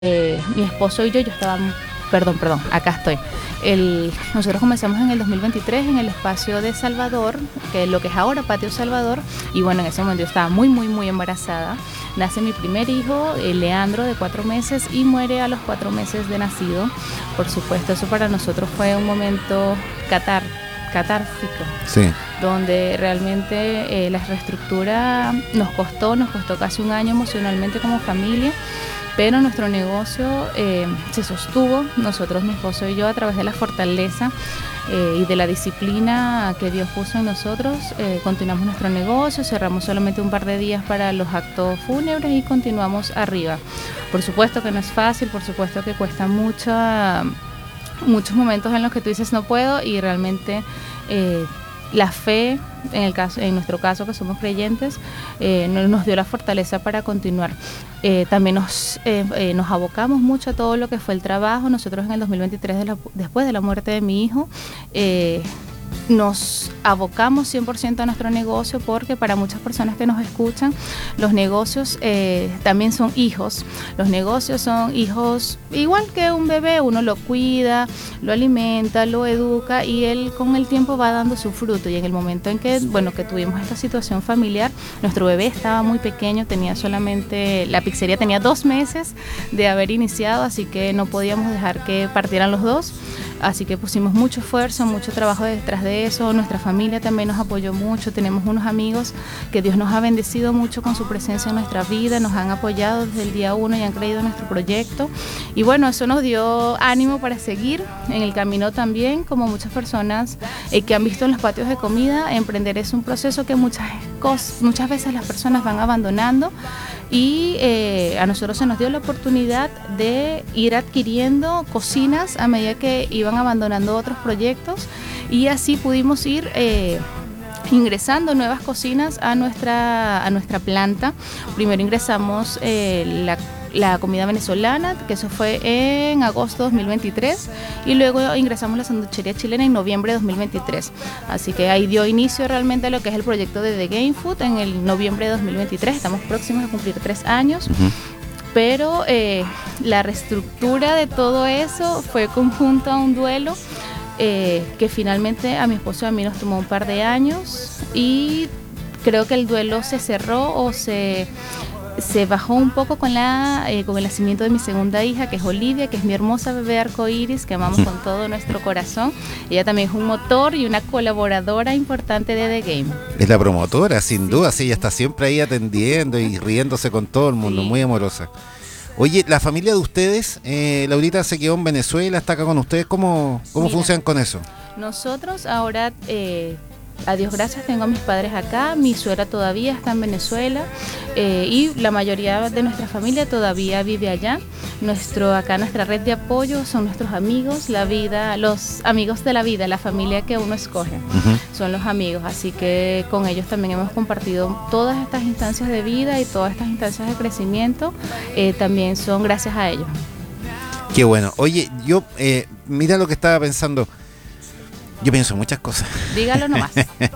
Mi esposo y yo estábamos, perdón, acá estoy. Nosotros comenzamos en el 2023 en el espacio de Salvador, que es lo que es ahora Patio Salvador, y bueno, en ese momento yo estaba muy embarazada. Nace mi primer hijo, Leandro, de 4 meses, y muere a los 4 meses de nacido. Por supuesto, eso para nosotros fue un momento catártico. Sí. Donde realmente la reestructura nos costó casi un año emocionalmente como familia, pero nuestro negocio se sostuvo, nosotros, mi esposo y yo, a través de la fortaleza y de la disciplina que Dios puso en nosotros. Continuamos nuestro negocio, cerramos solamente un par de días para los actos fúnebres y continuamos arriba. Por supuesto que no es fácil, por supuesto que cuesta muchos momentos en los que tú dices no puedo, y realmente la fe, en nuestro caso que somos creyentes, nos dio la fortaleza para continuar. También nos abocamos mucho a todo lo que fue el trabajo. Nosotros en el 2023, después de la muerte de mi hijo, nos abocamos 100% a nuestro negocio, porque para muchas personas que nos escuchan, los negocios también son hijos. Los negocios son hijos igual que un bebé. Uno lo cuida, lo alimenta, lo educa, y él con el tiempo va dando su fruto. Y en el momento en que tuvimos esta situación familiar, nuestro bebé estaba muy pequeño, la pizzería tenía 2 meses de haber iniciado, así que no podíamos dejar que partieran los dos. Así que pusimos mucho esfuerzo, mucho trabajo detrás de eso. Nuestra familia también nos apoyó mucho. Tenemos unos amigos que Dios nos ha bendecido mucho con su presencia en nuestra vida. Nos han apoyado desde el día 1 y han creído en nuestro proyecto. Y bueno, eso nos dio ánimo para seguir en el camino también. Como muchas personas que han visto en los patios de comida, emprender es un proceso que muchas veces las personas van abandonando. Y a nosotros se nos dio la oportunidad de ir adquiriendo cocinas a medida que iban abandonando otros proyectos, y así pudimos ir ingresando nuevas cocinas a nuestra planta. Primero ingresamos la comida venezolana, que eso fue en agosto de 2023, y luego ingresamos la sanduchería chilena en noviembre de 2023. Así que ahí dio inicio realmente a lo que es el proyecto de The Game Food en el noviembre de 2023. Estamos próximos a cumplir 3 años. Pero la reestructura de todo eso fue conjunto a un duelo que finalmente a mi esposo y a mí nos tomó un par de años, y creo que el duelo se cerró o se bajó un poco con el nacimiento de mi segunda hija, que es Olivia, que es mi hermosa bebé arcoíris, que amamos con todo nuestro corazón. Ella también es un motor y una colaboradora importante de The Game. Es la promotora, sin duda, sí, ella está siempre ahí atendiendo y riéndose con todo el mundo, muy amorosa. Oye, la familia de ustedes, Laurita se quedó en Venezuela, está acá con ustedes, ¿cómo funcionan con eso? Nosotros ahora, a Dios gracias, tengo a mis padres acá, mi suegra todavía está en Venezuela, y la mayoría de nuestra familia todavía vive allá. Nuestra red de apoyo son nuestros amigos, los amigos de la vida, la familia que uno escoge, son los amigos. Así que con ellos también hemos compartido todas estas instancias de vida y todas estas instancias de crecimiento, también son gracias a ellos. Qué bueno. Oye, yo, mira lo que estaba pensando. Yo pienso muchas cosas. Dígalo nomás.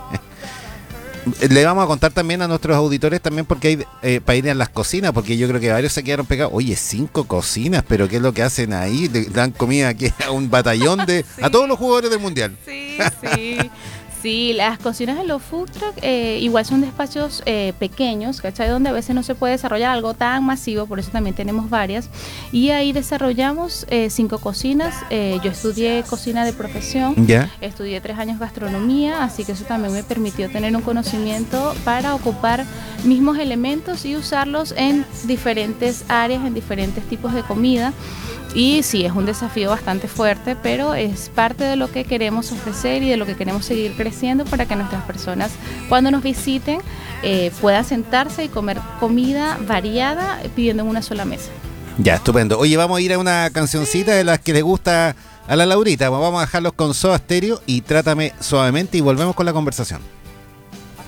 Le vamos a contar también a nuestros auditores también, porque hay para ir a las cocinas, porque yo creo que varios se quedaron pegados. Oye, 5 cocinas, pero ¿qué es lo que hacen ahí? Le dan comida aquí a un batallón sí. a todos los jugadores del mundial. Sí. Sí, las cocinas de los food truck igual son de espacios pequeños, ¿cachai? Donde a veces no se puede desarrollar algo tan masivo, por eso también tenemos varias. Y ahí desarrollamos 5 cocinas. Yo estudié cocina de profesión, estudié 3 años gastronomía, así que eso también me permitió tener un conocimiento para ocupar mismos elementos y usarlos en diferentes áreas, en diferentes tipos de comida. Y sí, es un desafío bastante fuerte, pero es parte de lo que queremos ofrecer y de lo que queremos seguir creciendo, para que nuestras personas, cuando nos visiten, puedan sentarse y comer comida variada pidiendo en una sola mesa. Ya, estupendo. Oye, vamos a ir a una cancioncita de las que le gusta a la Laurita. Vamos a dejarlos con Soda Stereo y Trátame Suavemente, y volvemos con la conversación.